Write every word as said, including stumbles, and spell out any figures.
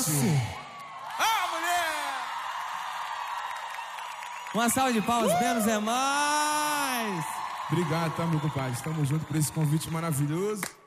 Doce. Ah, mulher! Uma salva de palmas, menos é mais. Obrigado, tá, meu compadre? Estamos juntos por esse convite maravilhoso.